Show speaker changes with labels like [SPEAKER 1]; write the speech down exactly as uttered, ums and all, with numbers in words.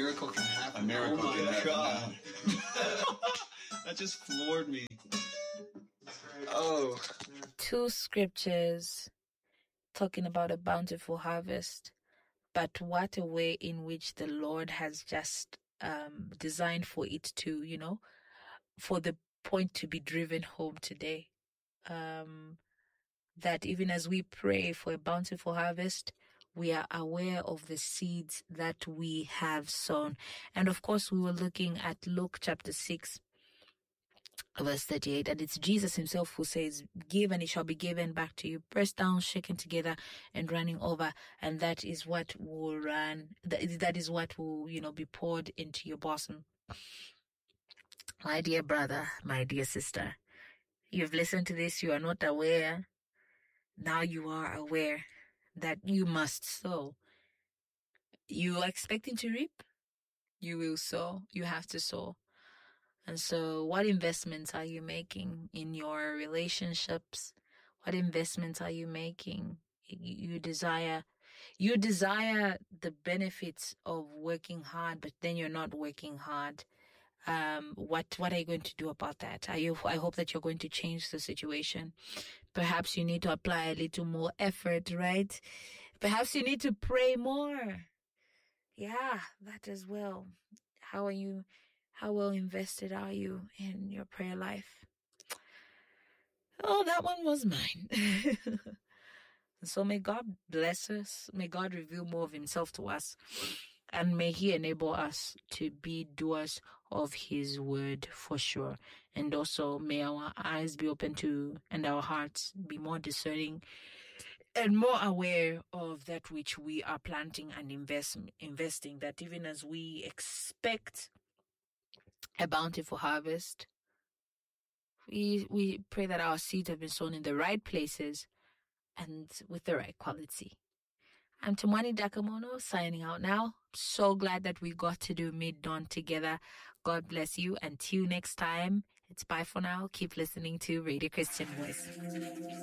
[SPEAKER 1] miracle can happen.
[SPEAKER 2] A miracle
[SPEAKER 1] oh my
[SPEAKER 2] can happen.
[SPEAKER 1] God. That just floored me. Oh.
[SPEAKER 3] Two scriptures talking about a bountiful harvest, but what a way in which the Lord has just um, designed for it to, you know, for the point to be driven home today. Um, that even as we pray for a bountiful harvest, we are aware of the seeds that we have sown. And of course, we were looking at Luke chapter six, verse thirty-eight, and it's Jesus himself who says, give and it shall be given back to you, pressed down, shaken together, and running over. And that is what will run, that, that is what will, you know, be poured into your bosom. My dear brother, my dear sister, you've listened to this, you are not aware. Now you are aware that you must sow. You are expecting to reap, you will sow, you have to sow. And so what investments are you making in your relationships? What investments are you making? You, you desire, you desire the benefits of working hard, but then you're not working hard. Um, what, what are you going to do about that? Are you, I hope that you're going to change the situation. Perhaps you need to apply a little more effort, right? Perhaps you need to pray more. Yeah, that as well. How are you, how well invested are you in your prayer life? Oh, that one was mine. So may God bless us. May God reveal more of himself to us. And may he enable us to be doers of his word for sure. And also may our eyes be open to, and our hearts be more discerning and more aware of that which we are planting and invest, investing, that even as we expect a bountiful harvest, we, we pray that our seeds have been sown in the right places and with the right quality. I'm Tumwani Dakamono signing out now. So glad that we got to do Mid-Dawn together. God bless you. Until next time, it's bye for now. Keep listening to Radio Christian Voice.